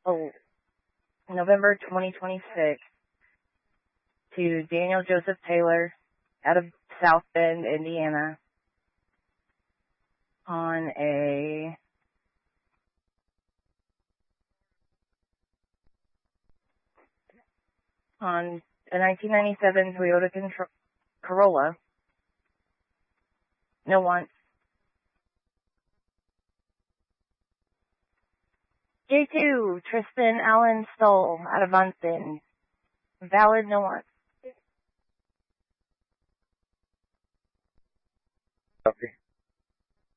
November 2026 to Daniel Joseph Taylor out of South Bend, Indiana on a on a 1997 Toyota Corolla. No wants. J2, Tristan Allen Stoll out of Munson. Valid, no wants. Copy.